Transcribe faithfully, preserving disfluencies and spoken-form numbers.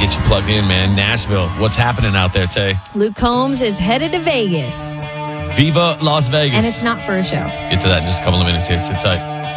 get you plugged in, man. Nashville, what's happening out there, Tay? Luke Combs is headed to Vegas. Viva Las Vegas. And it's not for a show. Get to that in just a couple of minutes here. Sit tight.